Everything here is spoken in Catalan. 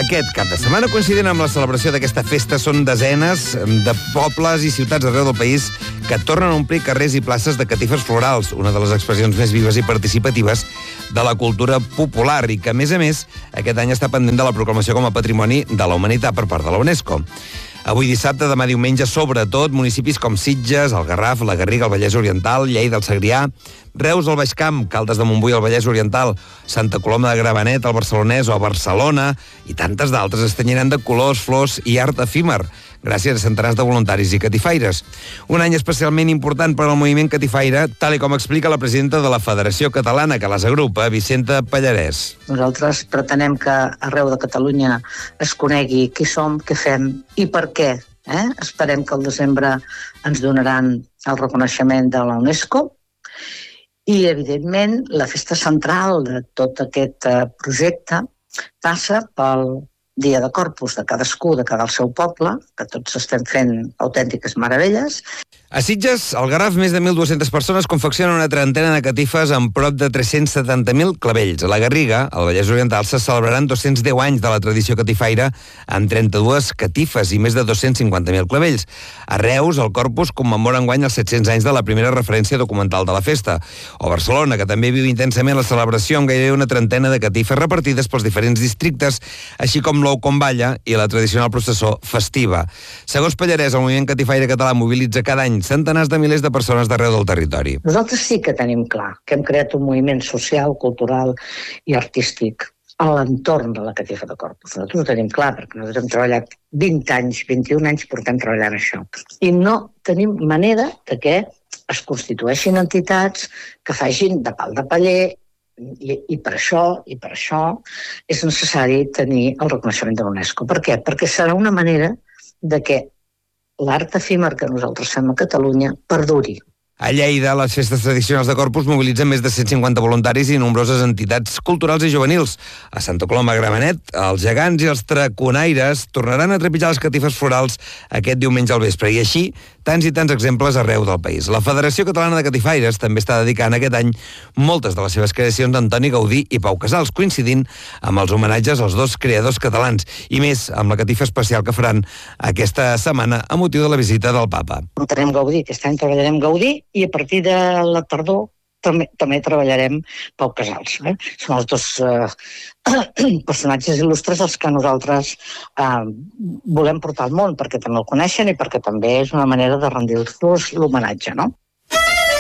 Aquest cap de setmana, coincidint amb la celebració d'aquesta festa, són desenes de pobles i ciutats arreu del país que tornen a omplir carrers i places de catifes florals, una de les expressions més vives i participatives de la cultura popular i que, a més, aquest any està pendent de la proclamació com a Patrimoni de la Humanitat per part de la UNESCO. Avui dissabte, demà diumenge, sobretot, municipis com Sitges, el Garraf, la Garriga, el Vallès Oriental, Lleida, el Segrià, Reus, el Baix Camp, Caldes de Montbui, el Vallès Oriental, Santa Coloma de Gramenet, el Barcelonès o Barcelona, i tantes d'altres es tenyiran de colors, flors i art efímer, gràcies a centenars de voluntaris i catifaires. Un any especialment important per al moviment catifaire, tal com explica la presidenta de la Federació Catalana que les agrupa, Vicenta Pallarès. Nosaltres pretenem que arreu de Catalunya es conegui qui som, què fem i per què. Esperem que al desembre ens donaran el reconeixement de la UNESCO i, evidentment, la festa central de tot aquest projecte passa pel Dia de Corpus de cadascú, de cada el seu poble, que tots estem fent autèntiques meravelles. A Sitges, al Garraf, més de 1.200 persones confeccionen una trentena de catifes amb prop de 370.000 clavells. A la Garriga, al Vallès Oriental, se celebraran 210 anys de la tradició catifaire amb 32 catifes i més de 250.000 clavells. A Reus, el Corpus commemora enguany els 700 anys de la primera referència documental de la festa. O Barcelona, que també viu intensament la celebració amb gairebé una trentena de catifes repartides pels diferents districtes, així com l'ou com balla i la tradicional processó festiva. Segons Pallarès, el moviment catifaire català mobilitza cada any centenars de milers de persones d'arreu del territori. Nosaltres sí que tenim clar que hem creat un moviment social, cultural i artístic a l'entorn de la catifa de Corpus. Nosaltres ho tenim clar, perquè nosaltres hem treballat 20 anys, 21 anys portem treballant això. I no tenim manera de que es constitueixin entitats que facin de pal de paller i per això és necessari tenir el reconeixement de l'UNESCO. Per què? Perquè serà una manera de que l'art efímer que nosaltres fem a Catalunya perduri. A Lleida, les festes tradicionals de Corpus mobilitzen més de 150 voluntaris i nombroses entitats culturals i juvenils. A Santa Coloma de Gramenet, els gegants i els traconaires tornaran a trepitjar les catifes florals aquest diumenge al vespre. I així, tants i tants exemples arreu del país. La Federació Catalana de Catifaires també està dedicant aquest any moltes de les seves creacions d'Antoni Gaudí i Pau Casals, coincidint amb els homenatges als dos creadors catalans, i més amb la catifa especial que faran aquesta setmana a motiu de la visita del Papa. Tenim Gaudí, aquest any treballarem Gaudí, i a partir de la tardor també treballarem Pau Casals. Són els dos personatges il·lustres els que nosaltres volem portar al món, perquè també el coneixen i perquè també és una manera de rendir-los l'homenatge, no?